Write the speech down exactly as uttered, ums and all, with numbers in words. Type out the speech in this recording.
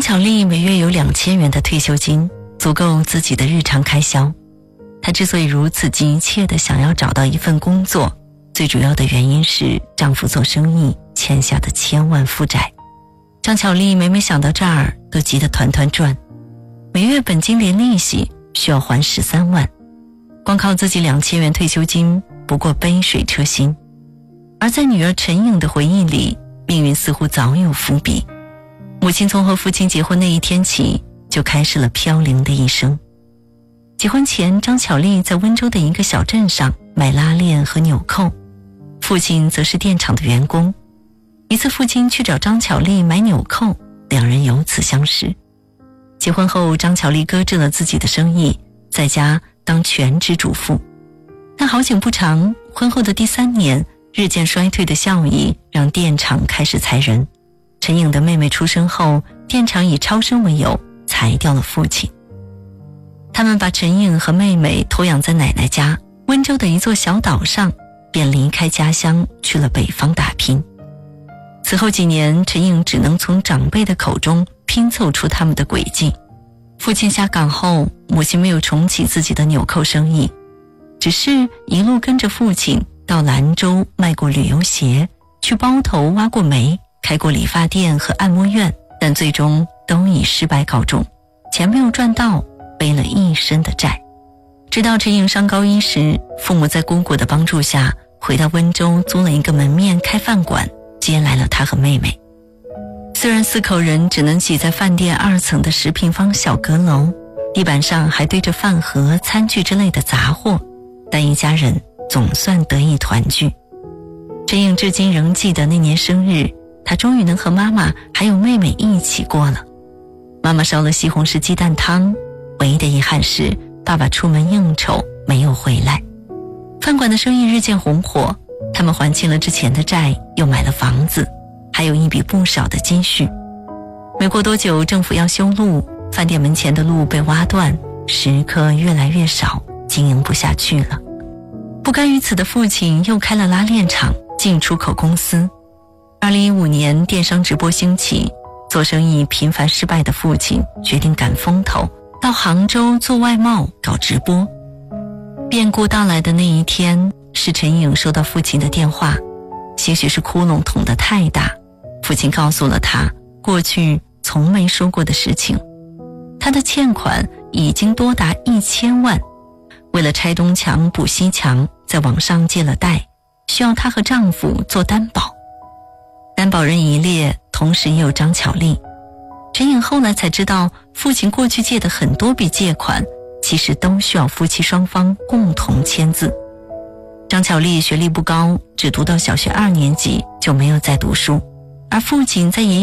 巧丽每月有两千元的退休金，足够自己的日常开销。她之所以如此急切地想要找到一份工作，最主要的原因是丈夫做生意欠下的千万负债。张巧丽每每想到这儿都急得团团转，每月本金连利息需要还十三万，光靠自己两千元退休金不过杯水车薪。而在女儿陈颖的回忆里，命运似乎早有伏笔。母亲从和父亲结婚那一天起就开始了飘零的一生。结婚前，张巧丽在温州的一个小镇上买拉链和纽扣，父亲则是电厂的员工。一次父亲去找张巧丽买纽扣，两人由此相识。结婚后，张巧丽搁置了自己的生意，在家当全职主妇。但好景不长，婚后的第三年，日渐衰退的效益让电厂开始裁人。陈颖的妹妹出生后，电厂以超生为由裁掉了父亲。他们把陈颖和妹妹托养在奶奶家，温州的一座小岛上，便离开家乡去了北方打拼。此后几年，陈颖只能从长辈的口中拼凑出他们的轨迹。父亲下岗后，母亲没有重启自己的纽扣生意，只是一路跟着父亲到兰州卖过旅游鞋，去包头挖过煤，开过理发店和按摩院，但最终都以失败告终，钱没有赚到，背了一身的债。直到陈颖上高一时，父母在姑姑的帮助下回到温州，租了一个门面开饭馆，接来了他和妹妹。虽然四口人只能挤在饭店二层的十平方小阁楼，地板上还堆着饭盒、餐具之类的杂货，但一家人总算得以团聚。陈颖至今仍记得那年生日，她终于能和妈妈还有妹妹一起过了。妈妈烧了西红柿鸡蛋汤，唯一的遗憾是爸爸出门应酬没有回来。饭馆的生意日渐红火，他们还清了之前的债，又买了房子，还有一笔不少的积蓄。没过多久，政府要修路，饭店门前的路被挖断，食客越来越少，经营不下去了。不甘于此的父亲又开了拉链厂、进出口公司。二零一五年，电商直播兴起，做生意频繁失败的父亲决定赶风头，到杭州做外贸搞直播。变故到来的那一天，是陈颖收到父亲的电话，兴许是窟窿捅得太大，父亲告诉了他过去从没说过的事情。他的欠款已经多达一千万，为了拆东墙补西墙，在网上借了贷，需要她和丈夫做担保。担保人一列，同时也有张巧丽。陈颖后来才知道，父亲过去借的很多笔借款其实都需要夫妻双方共同签字。张巧丽学历不高，只读到小学二年级就没有再读书，而父亲在爷爷